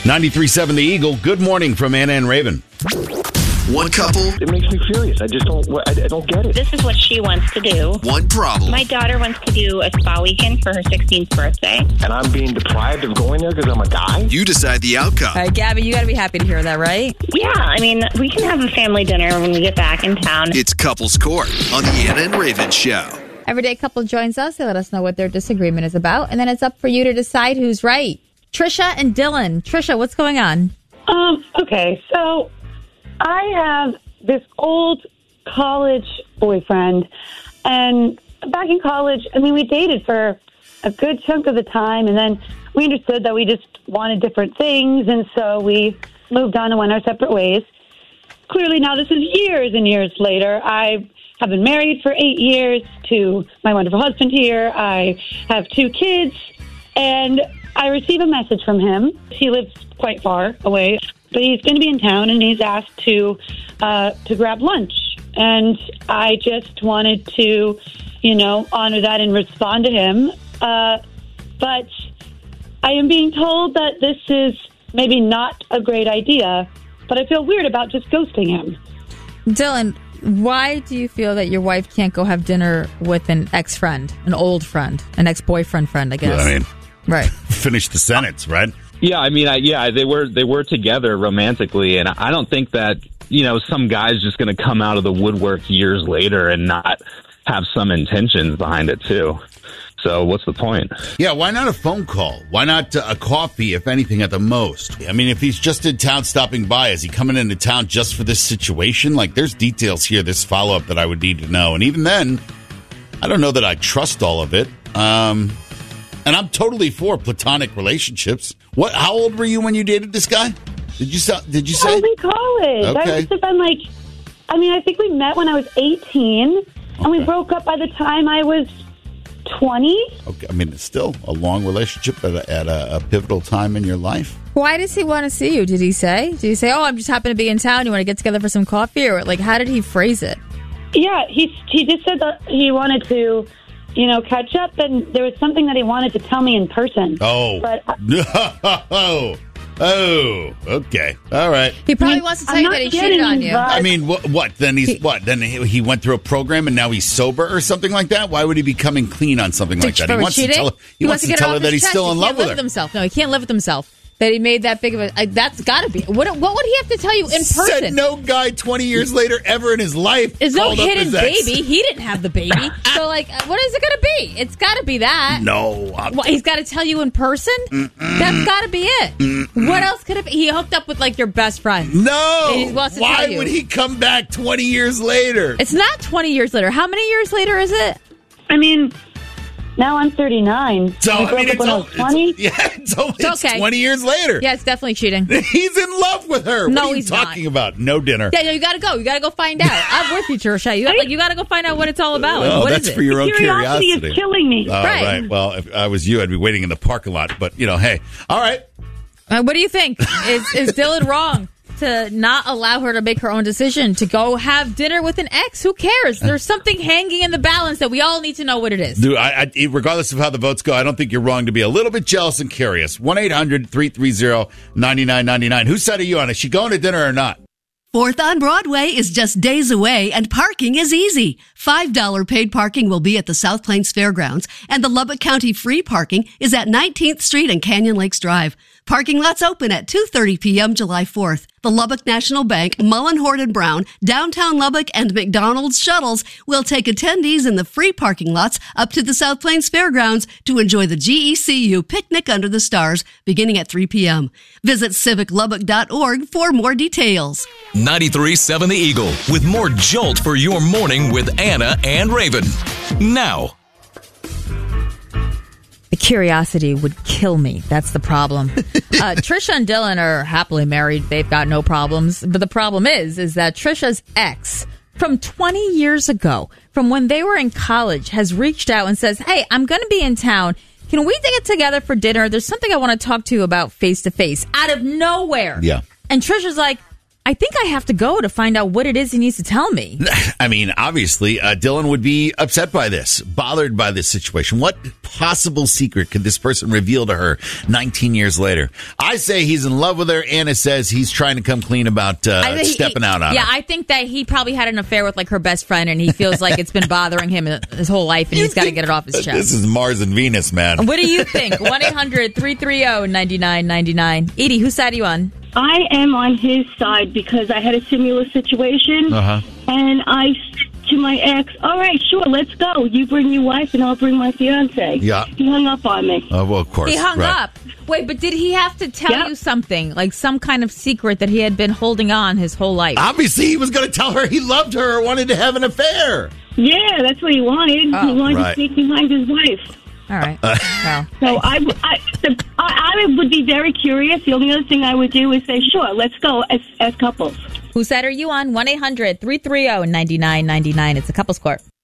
93.7 The Eagle. Good morning from Anna and Raven. One couple. It makes me furious. I don't get it. This is what she wants to do. One problem. My daughter wants to do a spa weekend for her 16th birthday. And I'm being deprived of going there because I'm a guy? You decide the outcome. All right, Gabby, you got to be happy to hear that, right? Yeah, I mean, we can have a family dinner when we get back in town. It's Couples Court on the Anna and Raven Show. Everyday couple joins us. They let us know what their disagreement is about, and then it's up for you to decide who's right. Trisha and Dylan. Trisha, what's going on? Okay, so I have this old college boyfriend, and back in college, I mean, we dated for a good chunk of the time, and then we understood that we just wanted different things, and so we moved on and went our separate ways. Clearly, now this is years and years later. I have been married for 8 years to my wonderful husband here. I have 2 kids, and I receive a message from him. He lives quite far away, but he's going to be in town, and he's asked to grab lunch. And I just wanted to, honor that and respond to him. But I am being told that this is maybe not a great idea, but I feel weird about just ghosting him. Dylan, why do you feel that your wife can't go have dinner with an ex-friend, an old friend, an ex-boyfriend friend, I guess? I mean, right. Finish the sentence, right? Yeah, I mean, they were together romantically, and I don't think that, some guy's just going to come out of the woodwork years later and not have some intentions behind it, too. So what's the point? Yeah, why not a phone call? Why not a coffee, if anything, at the most? I mean, if he's just in town stopping by, is he coming into town just for this situation? Like, there's details here, this follow-up that I would need to know. And even then, I don't know that I trust all of it. And I'm totally for platonic relationships. How old were you when you dated this guy? Did you say? I was in college. Okay. I must have been I think we met when I was 18, and we broke up by the time I was 20. Okay, I mean, it's still a long relationship at a pivotal time in your life. Why does he want to see you? Did he say? Did he say, "Oh, I'm just happen to be in town. You want to get together for some coffee?" Or how did he phrase it? Yeah, he just said that he wanted to, catch up, and there was something that he wanted to tell me in person. Oh, but okay, all right. He probably wants to tell you that he cheated on you. I mean, what? Then Then he went through a program and now he's sober or something like that? Why would he be coming clean on something like that? He wants to tell her that he's still in love with her. No, he can't live with himself. That he made that big of a... that's got to be... What would he have to tell you in person? Said no guy 20 years later ever in his life. There's no hidden baby. He didn't have the baby. So, what is it going to be? It's got to be that. No. He's got to tell you in person? That's got to be it. What else could it be? He hooked up with, your best friend. No. He wants to Why tell you. would he come back 20 years later? It's not 20 years later. How many years later is it? I mean... Now I'm 39. So, I mean, it's 20? It's okay. 20 years later. Yeah, it's definitely cheating. He's in love with her. No, what are you talking about? No dinner. Yeah, you got to go. You got to go find out. I'm with you, Trisha. You got to go find out what it's all about. Oh, what that's is it? for your own Curiosity curiosity. is killing me. Right. Well, if I was you, I'd be waiting in the parking lot. But, hey. All right. What do you think? Is Dylan wrong to not allow her to make her own decision to go have dinner with an ex? Who cares? There's something hanging in the balance that we all need to know what it is. Dude, regardless of how the votes go, I don't think you're wrong to be a little bit jealous and curious. 1-800-330-9999. Whose side are you on? Is she going to dinner or not? 4th on Broadway is just days away, and parking is easy. $5 paid parking will be at the South Plains Fairgrounds, and the Lubbock County free parking is at 19th Street and Canyon Lakes Drive. Parking lots open at 2:30 p.m. July 4th. The Lubbock National Bank, Mullen Hort & Brown, Downtown Lubbock, and McDonald's shuttles will take attendees in the free parking lots up to the South Plains Fairgrounds to enjoy the GECU Picnic Under the Stars beginning at 3 p.m. Visit civiclubbock.org for more details. 93.7 The Eagle with more jolt for your morning with Anna and Raven. Now. The curiosity would kill me. That's the problem. Trisha and Dylan are happily married. They've got no problems. But the problem is that Trisha's ex from 20 years ago, from when they were in college, has reached out and says, "Hey, I'm going to be in town. Can we get together for dinner? There's something I want to talk to you about face to face." Out of nowhere. Yeah. And Trisha's like, I think I have to go to find out what it is he needs to tell me. I mean, obviously, Dylan would be upset by this, bothered by this situation. What possible secret could this person reveal to her 19 years later? I say he's in love with her. Anna says he's trying to come clean about stepping out on her. Yeah, I think that he probably had an affair with like her best friend, and he feels like it's been bothering him his whole life, and he's got to get it off his chest. This is Mars and Venus, man. What do you think? 1-800-330-9999. Edie, whose side are you on? I am on his side because I had a similar situation, and I said to my ex, all right, sure, let's go. You bring your wife, and I'll bring my fiance. Yeah. He hung up on me. Oh, well, of course. He hung up. Wait, but did he have to tell you something, like some kind of secret that he had been holding on his whole life? Obviously, he was going to tell her he loved her or wanted to have an affair. Yeah, that's what he wanted. He wanted to sneak behind his wife. All right. So I would be very curious. The only other thing I would do is say, sure, let's go as couples. Whose side are you on? 1-800-330-9999. It's a couples court.